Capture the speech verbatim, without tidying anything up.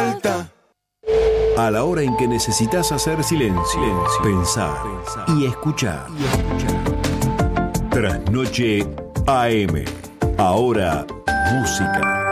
falta. A la hora en que necesitas hacer silencio, silencio, pensar y escuchar. Trasnoche A M. Ahora, música.